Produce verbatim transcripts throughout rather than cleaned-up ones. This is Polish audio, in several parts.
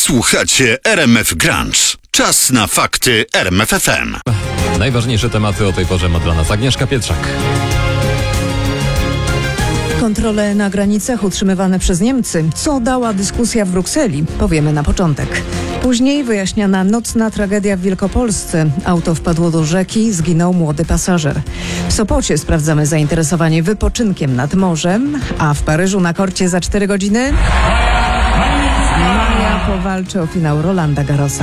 Słuchacie R M F Grunge. Czas na fakty R M F F M. Najważniejsze tematy o tej porze ma dla nas Agnieszka Pietrzak. Kontrole na granicach utrzymywane przez Niemcy. Co dała dyskusja w Brukseli? Powiemy na początek. Później wyjaśniana nocna tragedia w Wielkopolsce. Auto wpadło do rzeki, zginął młody pasażer. W Sopocie sprawdzamy zainteresowanie wypoczynkiem nad morzem, a w Paryżu na korcie za cztery godziny Maja powalczy o finał Rolanda Garrosa.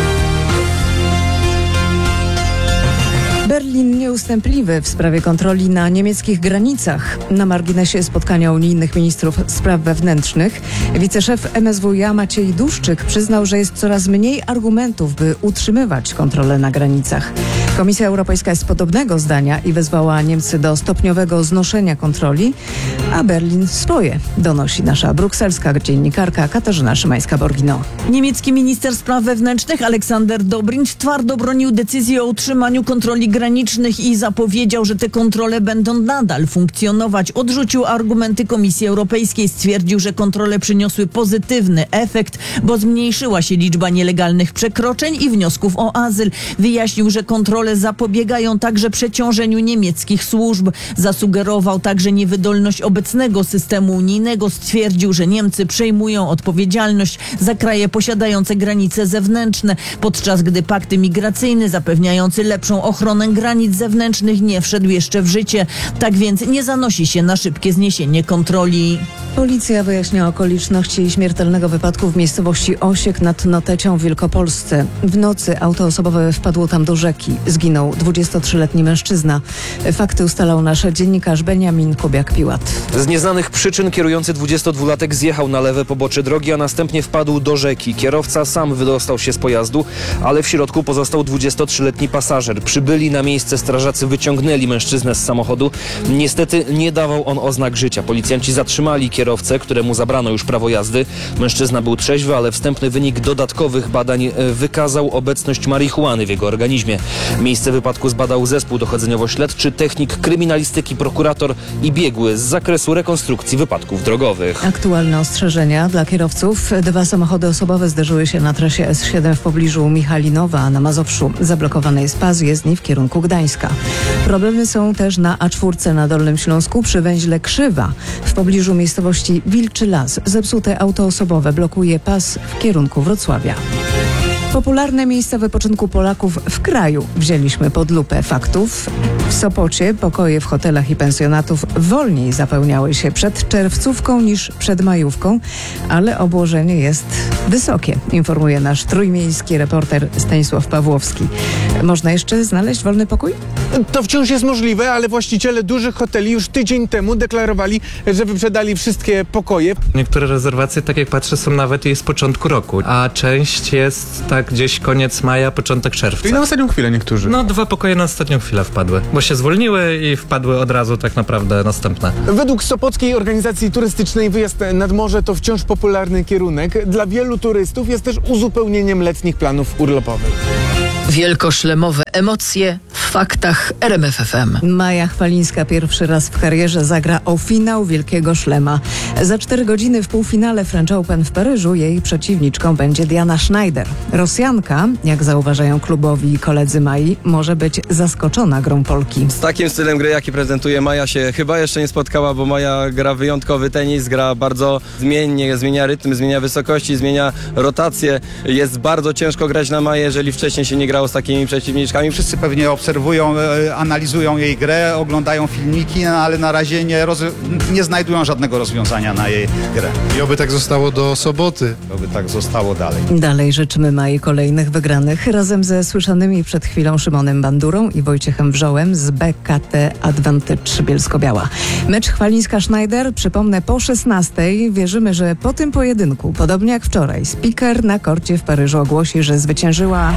Berlin nieustępliwy w sprawie kontroli na niemieckich granicach. Na marginesie spotkania unijnych ministrów spraw wewnętrznych wiceszef M S W iA Maciej Duszczyk przyznał, że jest coraz mniej argumentów, by utrzymywać kontrolę na granicach. Komisja Europejska jest podobnego zdania i wezwała Niemcy do stopniowego znoszenia kontroli, a Berlin swoje, donosi nasza brukselska dziennikarka Katarzyna Szymańska-Borgino. Niemiecki minister spraw wewnętrznych Aleksander Dobrindt twardo bronił decyzji o utrzymaniu kontroli granicznych i zapowiedział, że te kontrole będą nadal funkcjonować. Odrzucił argumenty Komisji Europejskiej. Stwierdził, że kontrole przyniosły pozytywny efekt, bo zmniejszyła się liczba nielegalnych przekroczeń i wniosków o azyl. Wyjaśnił, że kontrole zapobiegają także przeciążeniu niemieckich służb. Zasugerował także niewydolność obecnego systemu unijnego. Stwierdził, że Niemcy przejmują odpowiedzialność za kraje posiadające granice zewnętrzne, podczas gdy pakt migracyjny zapewniający lepszą ochronę granic zewnętrznych nie wszedł jeszcze w życie. Tak więc nie zanosi się na szybkie zniesienie kontroli. Policja wyjaśnia okoliczności śmiertelnego wypadku w miejscowości Osiek nad Notecią w Wielkopolsce. W nocy auto osobowe wpadło tam do rzeki. Zginął dwudziestotrzyletni mężczyzna. Fakty ustalał nasz dziennikarz Beniamin Kubiak-Piłat. Z nieznanych przyczyn kierujący dwudziestodwulatek zjechał na lewe pobocze drogi, a następnie wpadł do rzeki. Kierowca sam wydostał się z pojazdu, ale w środku pozostał dwudziestotrzyletni pasażer. Przybyli na miejsce strażacy wyciągnęli mężczyznę z samochodu. Niestety nie dawał on oznak życia. Policjanci zatrzymali kierowcę, któremu zabrano już prawo jazdy. Mężczyzna był trzeźwy, ale wstępny wynik dodatkowych badań wykazał obecność marihuany w jego organizmie. Miejsce wypadku zbadał zespół dochodzeniowo-śledczy, technik kryminalistyki, prokurator i biegły z zakresu rekonstrukcji wypadków drogowych. Aktualne ostrzeżenia dla kierowców. Dwa samochody osobowe zderzyły się na trasie S siedem w pobliżu Michalinowa, a na Mazowszu. Zablokowany jest pas jezdni w kierunku Gdańska. Problemy są też na A cztery na Dolnym Śląsku przy węźle Krzywa. W pobliżu miejscowości Wilczy Las zepsute auto osobowe blokuje pas w kierunku Wrocławia. Popularne miejsca wypoczynku Polaków w kraju wzięliśmy pod lupę faktów. W Sopocie pokoje w hotelach i pensjonatów wolniej zapełniały się przed czerwcówką niż przed majówką, ale obłożenie jest wysokie, informuje nasz trójmiejski reporter Stanisław Pawłowski. Można jeszcze znaleźć wolny pokój? To wciąż jest możliwe, ale właściciele dużych hoteli już tydzień temu deklarowali, że wyprzedali wszystkie pokoje. Niektóre rezerwacje, tak jak patrzę, są nawet i z początku roku, a część jest tak gdzieś koniec maja, początek czerwca. I na ostatnią chwilę niektórzy. No, dwa pokoje na ostatnią chwilę wpadły, bo się zwolniły i wpadły od razu tak naprawdę następne. Według Sopockiej Organizacji Turystycznej wyjazd nad morze to wciąż popularny kierunek. Dla wielu turystów jest też uzupełnieniem letnich planów urlopowych. Wielkoszlemowe emocje w faktach R M F F M. Maja Chwalińska pierwszy raz w karierze zagra o finał Wielkiego Szlema. Za cztery godziny w półfinale French Open w Paryżu jej przeciwniczką będzie Diana Schneider. Rosjanka, jak zauważają klubowi i koledzy Mai, może być zaskoczona grą Polki. Z takim stylem gry, jaki prezentuje Maja, się chyba jeszcze nie spotkała, bo Maja gra wyjątkowy tenis, gra bardzo zmiennie, zmienia rytm, zmienia wysokości, zmienia rotację. Jest bardzo ciężko grać na Maję, jeżeli wcześniej się nie grało z takimi przeciwniczkami. Wszyscy pewnie obserwują, analizują jej grę, oglądają filmiki, no, ale na razie nie, roz... nie znajdują żadnego rozwiązania na jej grę. I oby tak zostało do soboty. Oby tak zostało dalej. Dalej życzymy Mai kolejnych wygranych razem ze słyszanymi przed chwilą Szymonem Bandurą i Wojciechem Wrzołem z B K T Advantage Bielsko-Biała. Mecz Chwalińska-Schneider, przypomnę, po szesnastej. Wierzymy, że po tym pojedynku, podobnie jak wczoraj, speaker na korcie w Paryżu ogłosi, że zwyciężyła...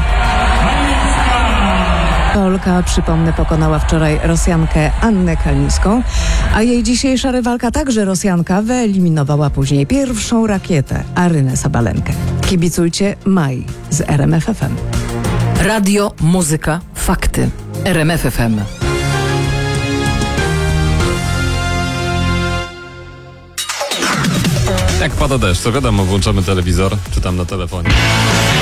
Polka, przypomnę, pokonała wczoraj Rosjankę Annę Kalińską, a jej dzisiejsza rywalka, także Rosjanka, wyeliminowała później pierwszą rakietę, Arynę Sabalenkę. Kibicujcie Mai z R M F F M. Radio, muzyka, fakty. R M F F M. Jak pada deszcz, to wiadomo, włączamy telewizor, czy tam na telefonie.